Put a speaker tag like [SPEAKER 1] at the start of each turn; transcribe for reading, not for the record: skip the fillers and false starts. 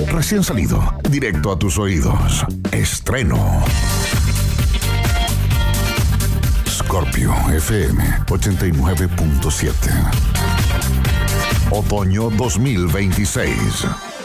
[SPEAKER 1] Recién salido, directo a tus oídos. Estreno. Scorpio FM 89.7. Otoño 2026.